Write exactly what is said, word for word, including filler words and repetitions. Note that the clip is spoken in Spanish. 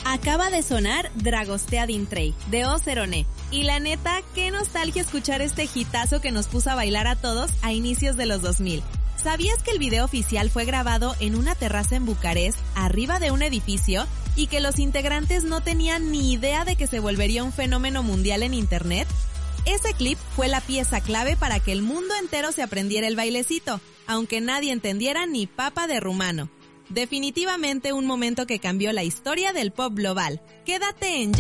Acaba de sonar Dragostea Dintrey, de Ocerone. Y la neta, qué nostalgia escuchar este hitazo que nos puso a bailar a todos a inicios de los dos mil. ¿Sabías que el video oficial fue grabado en una terraza en Bucarest, arriba de un edificio, y que los integrantes no tenían ni idea de que se volvería un fenómeno mundial en internet? Ese clip fue la pieza clave para que el mundo entero se aprendiera el bailecito, aunque nadie entendiera ni papa de rumano. Definitivamente un momento que cambió la historia del pop global. Quédate en